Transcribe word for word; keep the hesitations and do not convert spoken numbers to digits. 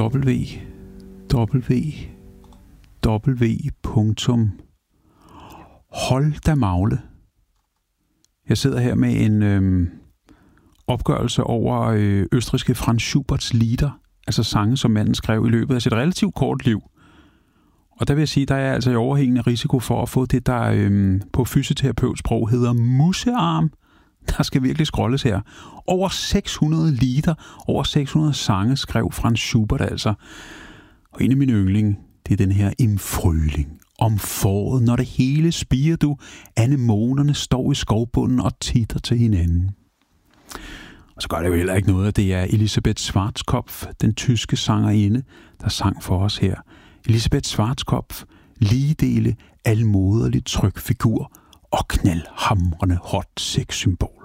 w w w punktum hold da magle. Jeg sidder her med en øh, opgørelse over øh, østrigske Franz Schuberts Lieder, altså sange, som manden skrev i løbet af sit relativt kort liv. Og der vil jeg sige, der er altså i overhængende risiko for at få det, der øh, på fysioterapeutsprog hedder musearm. Der skal virkelig scrolles her. Over seks hundrede lieder, over seks hundrede sange skrev Franz Schubert altså. Og en af mine yndlinge, det er den her Im Frühling. Om foråret, når det hele spiger du, anemonerne står i skovbunden og titter til hinanden. Og så gør det jo heller ikke noget, at det er Elisabeth Schwarzkopf, den tyske sangerinde, der sang for os her. Elisabeth Schwarzkopf, ligedele, almoderlig tryg figur og knaldhamrende hot sexsymbol.